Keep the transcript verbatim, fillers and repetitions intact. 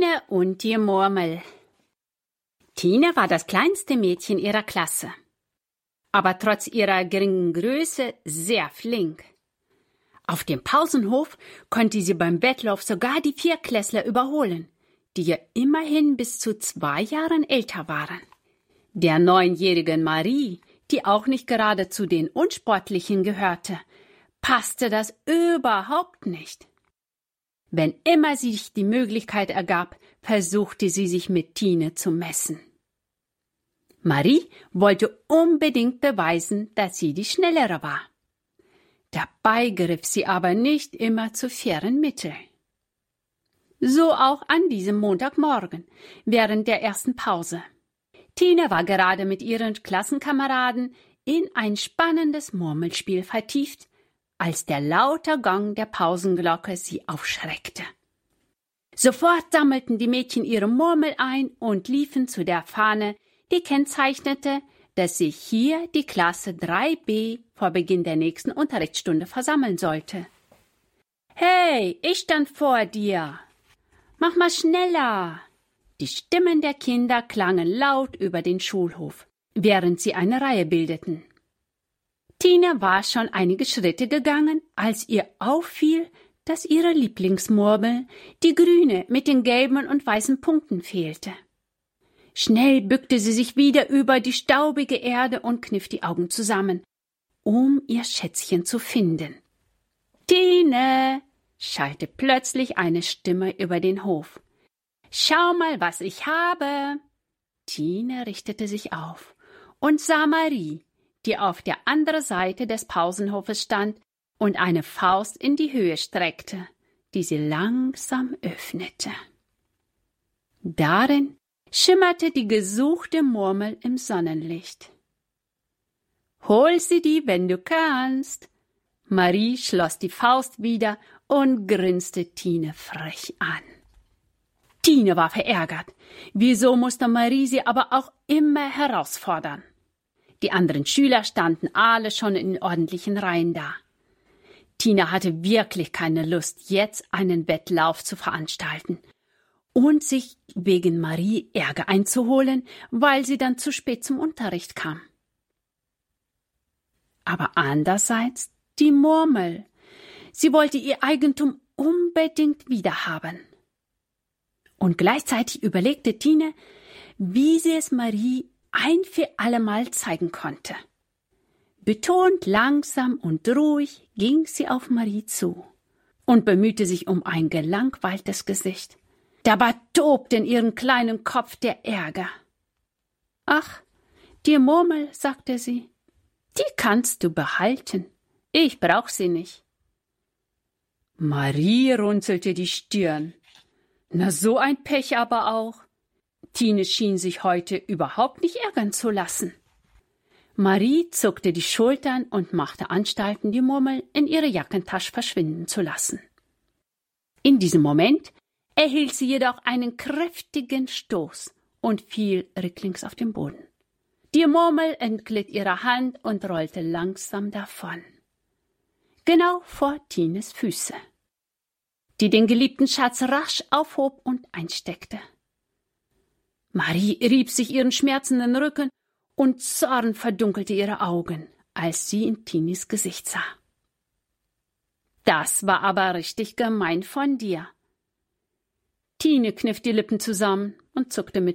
Tine und die Murmel. Tine war das kleinste Mädchen ihrer Klasse, aber trotz ihrer geringen Größe sehr flink. Auf dem Pausenhof konnte sie beim Wettlauf sogar die Viertklässler überholen, die ja immerhin bis zu zwei Jahren älter waren. Der neunjährigen Marie, die auch nicht gerade zu den Unsportlichen gehörte, passte das überhaupt nicht. Wenn immer sich die Möglichkeit ergab, versuchte sie sich mit Tine zu messen. Marie wollte unbedingt beweisen, dass sie die Schnellere war. Dabei griff sie aber nicht immer zu fairen Mitteln. So auch an diesem Montagmorgen, während der ersten Pause. Tine war gerade mit ihren Klassenkameraden in ein spannendes Murmelspiel vertieft, als der laute Gong der Pausenglocke sie aufschreckte. Sofort sammelten die Mädchen ihre Murmel ein und liefen zu der Fahne, die kennzeichnete, dass sich hier die Klasse drei b vor Beginn der nächsten Unterrichtsstunde versammeln sollte. »Hey, ich stand vor dir! Mach mal schneller!« Die Stimmen der Kinder klangen laut über den Schulhof, während sie eine Reihe bildeten. Tine war schon einige Schritte gegangen, als ihr auffiel, dass ihre Lieblingsmurmel, die grüne mit den gelben und weißen Punkten, fehlte. Schnell bückte sie sich wieder über die staubige Erde und kniff die Augen zusammen, um ihr Schätzchen zu finden. »Tine«, schallte plötzlich eine Stimme über den Hof. »Schau mal, was ich habe!« Tine richtete sich auf und sah Marie, die auf der anderen Seite des Pausenhofes stand und eine Faust in die Höhe streckte, die sie langsam öffnete. Darin schimmerte die gesuchte Murmel im Sonnenlicht. »Hol sie dir, wenn du kannst!« Marie schloss die Faust wieder und grinste Tine frech an. Tine war verärgert. Wieso musste Marie sie aber auch immer herausfordern? Die anderen Schüler standen alle schon in ordentlichen Reihen da. Tine hatte wirklich keine Lust, jetzt einen Wettlauf zu veranstalten und sich wegen Marie Ärger einzuholen, weil sie dann zu spät zum Unterricht kam. Aber andererseits die Murmel. Sie wollte ihr Eigentum unbedingt wiederhaben. Und gleichzeitig überlegte Tine, wie sie es Marie ein für allemal zeigen konnte. Betont langsam und ruhig ging sie auf Marie zu und bemühte sich um ein gelangweiltes Gesicht. Dabei tobte in ihrem kleinen Kopf der Ärger. »Ach, die Murmel«, sagte sie, »die kannst du behalten. Ich brauch sie nicht.« Marie runzelte die Stirn. Na, so ein Pech aber auch. Tine schien sich heute überhaupt nicht ärgern zu lassen. Marie zuckte die Schultern und machte Anstalten, die Murmel in ihre Jackentasche verschwinden zu lassen. In diesem Moment erhielt sie jedoch einen kräftigen Stoß und fiel rücklings auf den Boden. Die Murmel entglitt ihrer Hand und rollte langsam davon. Genau vor Tines Füße, die den geliebten Schatz rasch aufhob und einsteckte. Marie rieb sich ihren schmerzenden Rücken und Zorn verdunkelte ihre Augen, als sie in Tines Gesicht sah. »Das war aber richtig gemein von dir.« Tine kniff die Lippen zusammen und zuckte mit